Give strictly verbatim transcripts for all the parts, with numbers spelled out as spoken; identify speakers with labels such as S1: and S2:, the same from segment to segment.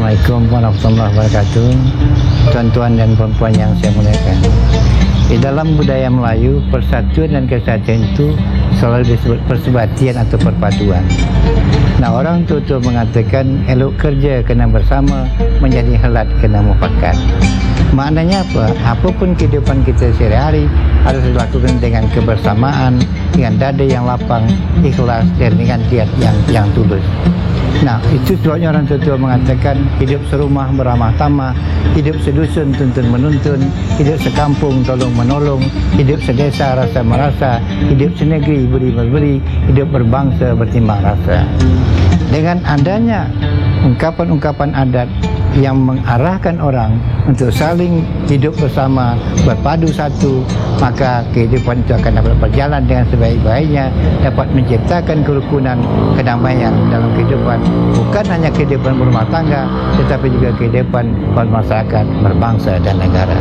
S1: Assalamualaikum warahmatullahi wabarakatuh. Tuan-tuan dan puan-puan yang saya muliakan, di dalam budaya Melayu, persatuan dan kesatuan itu selalu disebut persebatian atau perpaduan. Nah, orang tua-tua mengatakan elok kerja kena bersama, menjadi helat kena mufakat. Maknanya apa? Apapun kehidupan kita sehari-hari harus dilakukan dengan kebersamaan, dengan dada yang lapang, ikhlas, dan dengan niat yang yang tulus. Nah, itu sebabnya orang tua-tua mengatakan hidup serumah beramah tamah, hidup sedusun tuntun menuntun, hidup sekampung tolong menolong, hidup sedesa rasa merasa, hidup senegeri beri memberi, hidup berbangsa bertimbang rasa. Dengan adanya ungkapan-ungkapan adat yang mengarahkan orang untuk saling hidup bersama, berpadu satu, maka kehidupan itu akan dapat berjalan dengan sebaik-baiknya, dapat menciptakan kerukunan, kedamaian dalam kehidupan, bukan hanya kehidupan berumah tangga, tetapi juga kehidupan bermasyarakat, berbangsa dan negara.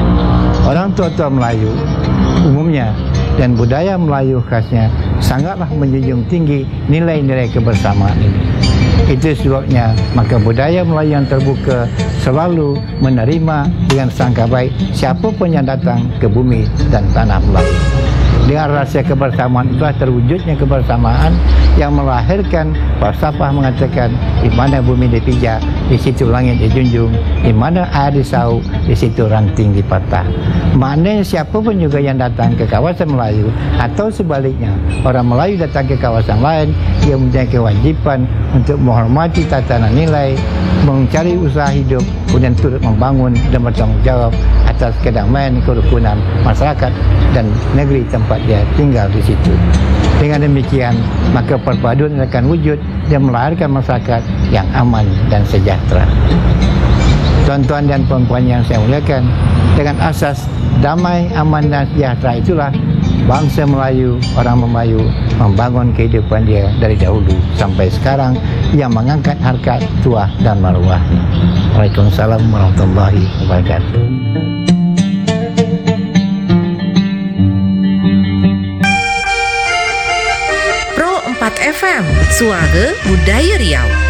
S1: Orang tua-tua Melayu umumnya dan budaya Melayu khasnya sangatlah menjunjung tinggi nilai-nilai kebersamaan ini. Itu sebabnya maka budaya Melayu yang terbuka selalu menerima dengan sangka baik siapapun yang datang ke bumi dan tanah Melayu. Dengan rasa kebersamaan itulah terwujudnya kebersamaan yang melahirkan falsafah mengatakan di mana bumi dipijak, di situ langit dijunjung, di mana air disauk, di situ ranting dipatah. Maknanya siapapun juga yang datang ke kawasan Melayu atau sebaliknya orang Melayu datang ke kawasan lain, dia mempunyai kewajiban untuk menghormati tatanan nilai, mencari usaha hidup, kemudian turut membangun dan bertanggung jawab atas kedamaian kerukunan masyarakat dan negeri tempat dia tinggal di situ. Dengan demikian, maka perpaduan akan wujud dan melahirkan masyarakat yang aman dan sejahtera. Tuan-tuan dan puan-puan yang saya muliakan, dengan asas damai, aman dan sejahtera itulah bangsa Melayu, orang Melayu membangun kehidupan dia dari dahulu sampai sekarang yang mengangkat harkat tuah dan maruah. Waalaikumsalam warahmatullahi wabarakatuh.
S2: Pro empat F M, Suara Budaya Riau.